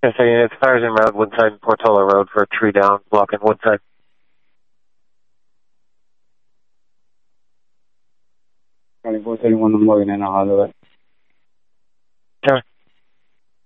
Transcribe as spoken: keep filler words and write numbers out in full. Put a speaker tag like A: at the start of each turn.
A: Yes, I mean, it's Fires in Road, Woodside, Portola Road for a tree down, blocking Woodside.
B: twenty-four thirty-one, I'm logging in, I'll handle it.